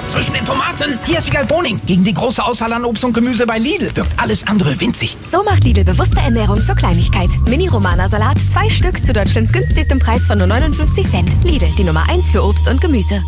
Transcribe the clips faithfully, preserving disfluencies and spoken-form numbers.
Platz zwischen den Tomaten. Hier ist Boning. Gegen die große Auswahl an Obst und Gemüse bei Lidl wirkt alles andere winzig. So macht Lidl bewusste Ernährung zur Kleinigkeit. Mini-Romana-Salat, zwei Stück zu Deutschlands günstigstem Preis von nur neunundfünfzig Cent. Lidl, die Nummer eins für Obst und Gemüse.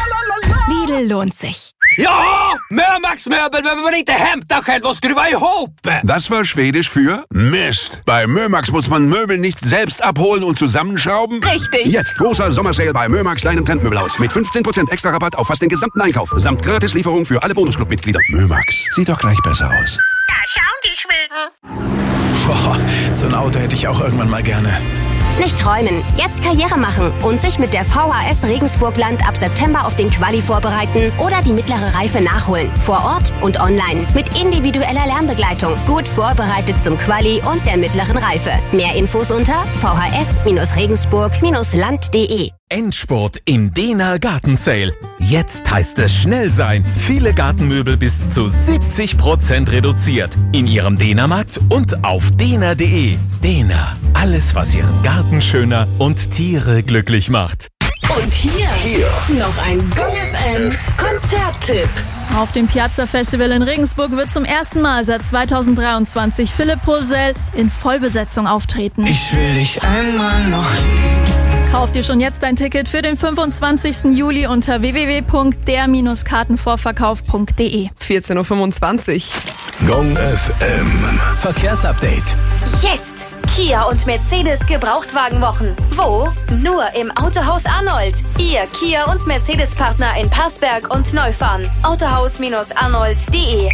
Lidl lohnt sich. Ja, Mömax-Möbel behöver man inte hämta själv och skruva ihop. Das war Schwedisch für Mist. Bei Mömax muss man Möbel nicht selbst abholen und zusammenschrauben. Richtig. Jetzt großer Sommersale bei Mömax, deinem Trendmöbelhaus. Mit fünfzehn Prozent extra Rabatt auf fast den gesamten Einkauf. Samt Gratislieferung für alle Bonusclub-Mitglieder. Mömax, sieht doch gleich besser aus. Da schauen die Schweden. Boah, so ein Auto hätte ich auch irgendwann mal gerne. Nicht träumen, jetzt Karriere machen und sich mit der V H S Regensburg-Land ab September auf den Quali vorbereiten oder die mittlere Reife nachholen. Vor Ort und online. Mit individueller Lernbegleitung. Gut vorbereitet zum Quali und der mittleren Reife. Mehr Infos unter v h s regensburg land punkt d e. Endspurt im Dena Gartensale. Jetzt heißt es schnell sein. Viele Gartenmöbel bis zu siebzig Prozent reduziert. In Ihrem Dena-Markt und auf dena punkt d e. Dena. Alles, was Ihren Garten schöner und Tiere glücklich macht. Und hier, hier. noch ein Gong F M Konzerttipp. Auf dem Piazza Festival in Regensburg wird zum ersten Mal seit zweitausenddreiundzwanzig Philipp Poisel in Vollbesetzung auftreten. Ich will dich einmal noch. Kauf dir schon jetzt ein Ticket für den fünfundzwanzigsten Juli unter w w w punkt der Kartenvorverkauf punkt d e. vierzehn Uhr fünfundzwanzig. Gong F M Verkehrsupdate. Jetzt! Kia und Mercedes Gebrauchtwagenwochen. Wo? Nur im Autohaus Arnold. Ihr Kia und Mercedes-Partner in Passberg und Neufahren. autohaus arnold punkt d e.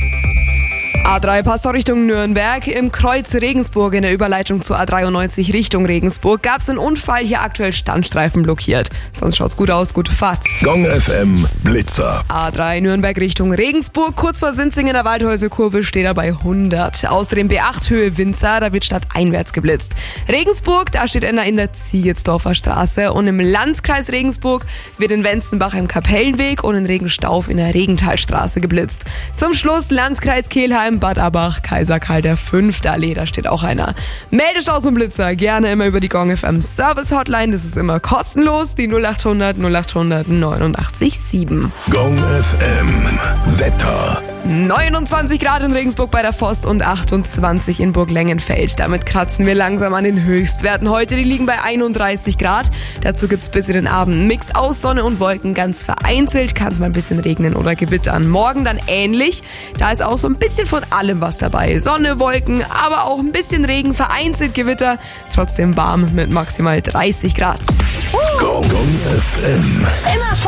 A drei passt auch Richtung Nürnberg. Im Kreuz Regensburg in der Überleitung zur A dreiundneunzig Richtung Regensburg gab es einen Unfall, hier aktuell Standstreifen blockiert. Sonst schaut's gut aus, gute Fahrt. Gong F M Blitzer. A drei Nürnberg Richtung Regensburg, kurz vor Sinzing in der Waldhäuserkurve steht er bei hundert. Außerdem B acht Höhe Winzer, da wird stadteinwärts geblitzt. Regensburg, da steht einer in der Ziegetsdorfer Straße und im Landkreis Regensburg wird in Wenzenbach im Kapellenweg und in Regenstauf in der Regenthalstraße geblitzt. Zum Schluss Landkreis Kelheim, Bad Abach, Kaiser Karl der Fünfte Allee, da steht auch einer. Meldestaus und Blitzer, gerne immer über die Gong F M Service Hotline, das ist immer kostenlos, die null achthundert null achthundert neunundachtzig sieben. Gong F M Wetter. neunundzwanzig Grad in Regensburg bei der Voss und achtundzwanzig in Burglengenfeld. Damit kratzen wir langsam an den Höchstwerten heute. Die liegen bei einunddreißig Grad. Dazu gibt's bis in den Abend einen Mix aus Sonne und Wolken. Ganz vereinzelt kann es mal ein bisschen regnen oder gewittern. Morgen dann ähnlich. Da ist auch so ein bisschen von allem was dabei. Sonne, Wolken, aber auch ein bisschen Regen, vereinzelt Gewitter. Trotzdem warm mit maximal dreißig Grad. Gong F M. Immer